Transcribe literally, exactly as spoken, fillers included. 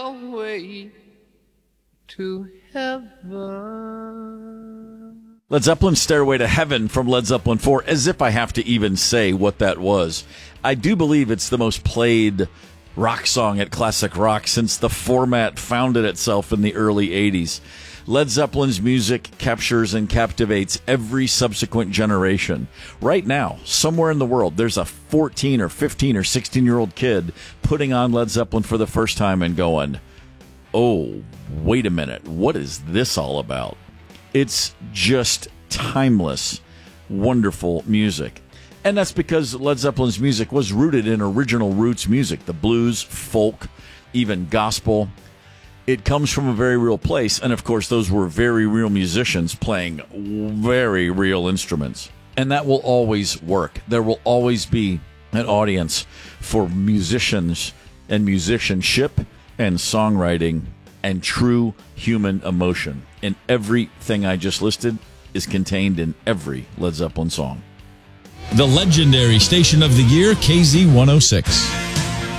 Stairway to Heaven. Led Zeppelin's Stairway to Heaven from Led Zeppelin four, as if I have to even say what that was. I do believe it's the most played rock song at Classic Rock since the format founded itself in the early eighties. Led Zeppelin's music captures and captivates every subsequent generation. Right now, somewhere in the world, there's a fourteen or fifteen or sixteen-year-old kid putting on Led Zeppelin for the first time and going, oh, wait a minute, what is this all about? It's just timeless, wonderful music. And that's because Led Zeppelin's music was rooted in original roots music, the blues, folk, even gospel. It comes from a very real place, and of course those were very real musicians playing very real instruments. And that will always work. There will always be an audience for musicians and musicianship and songwriting and true human emotion. And everything I just listed is contained in every Led Zeppelin song. The legendary station of the year, K Z one oh six.